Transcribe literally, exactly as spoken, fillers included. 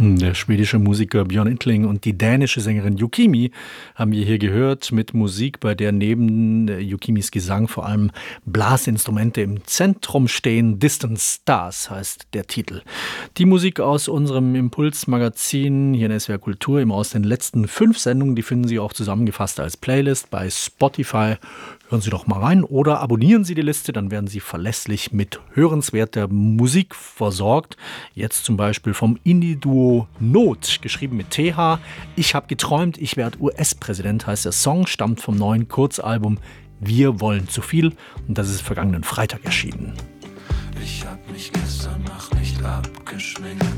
Der schwedische Musiker Björn Yttling und die dänische Sängerin Yukimi haben wir hier gehört mit Musik, bei der neben Yukimis Gesang vor allem Blasinstrumente im Zentrum stehen. Distant Stars heißt der Titel. Die Musik aus unserem Impulsmagazin hier in S W R Kultur, immer aus den letzten fünf Sendungen, die finden Sie auch zusammengefasst als Playlist bei Spotify. Hören Sie doch mal rein oder abonnieren Sie die Liste, dann werden Sie verlässlich mit hörenswerter Musik versorgt. Jetzt zum Beispiel vom Indie-Duo Not, geschrieben mit T H. Ich habe geträumt, ich werde U S-Präsident, heißt der Song, stammt vom neuen Kurzalbum Wir wollen zu viel und das ist vergangenen Freitag erschienen. Ich hab mich gestern Nacht nicht abgeschminkt.